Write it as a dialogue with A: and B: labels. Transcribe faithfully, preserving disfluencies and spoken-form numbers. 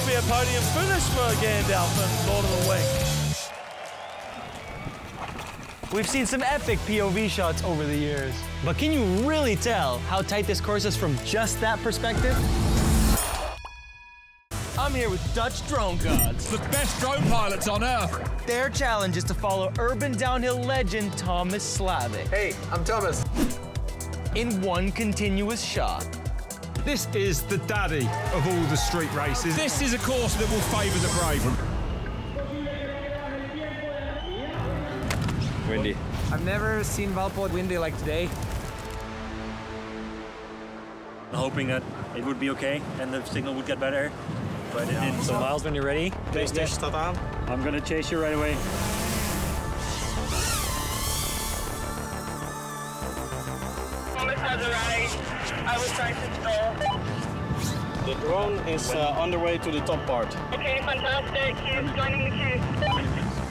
A: be a podium finish for Gandalf and Lord of the Wing.
B: We've seen some epic P O V shots over the years, but can you really tell how tight this course is from just that perspective? I'm here with Dutch Drone Gods,
C: the best drone pilots on Earth.
B: Their challenge is to follow urban downhill legend Thomas Slavic.
D: Hey, I'm Thomas.
B: In one continuous shot.
C: This is the daddy of all the street races. This is a course that will favour the brave.
D: Windy.
E: I've never seen Valpo windy like today.
F: Hoping that it would be okay and the signal would get better, but it didn't. So Miles, when you're ready,
D: PlayStation staat aan.
F: I'm gonna chase you right away.
G: Thomas has arrived. I will try to stall.
D: The drone is uh, on the way to the top part.
G: Okay, fantastic. He's joining the queue.